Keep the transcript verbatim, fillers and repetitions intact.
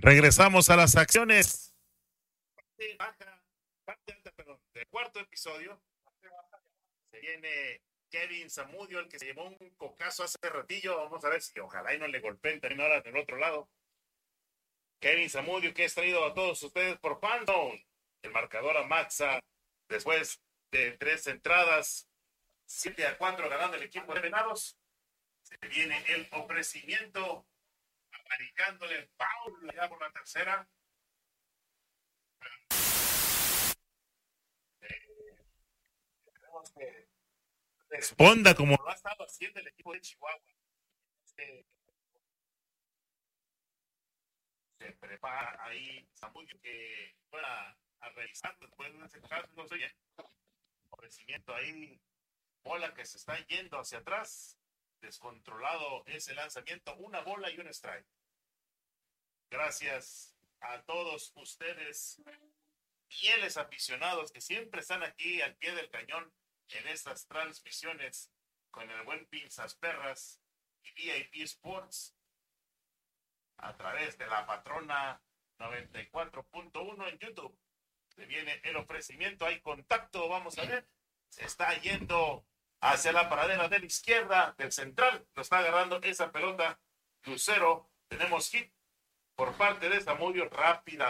Regresamos a las acciones. Parte baja, parte alta, perdón, del cuarto episodio. Se viene Kevin Zamudio, el que se llevó un cocazo hace ratillo. Vamos a ver si ojalá y no le golpeen también ahora del otro lado. Kevin Zamudio, que es traído a todos ustedes por Fandom. El marcador a Maxa, después de tres entradas, siete a cuatro ganando el equipo de Venados. Se viene el ofrecimiento, aparicándole el foul ya por la tercera. Eh, tenemos que responda como lo ha estado haciendo el equipo de Chihuahua. Este, se prepara ahí Zamudio que fuera a revisar después de ese caso, no sé bien. Ofrecimiento ahí, bola que se está yendo hacia atrás. Descontrolado ese lanzamiento, una bola y un strike. Gracias a todos ustedes, fieles aficionados que siempre están aquí al pie del cañón en estas transmisiones con el buen Pinzas Perras y V I P Sports a través de la patrona noventa y cuatro punto uno en YouTube. Se viene el ofrecimiento, hay contacto, vamos a ver. Se está yendo hacia la paradera de la izquierda del central, lo está agarrando esa pelota Lucero. Tenemos hit por parte de Zamudio rápida.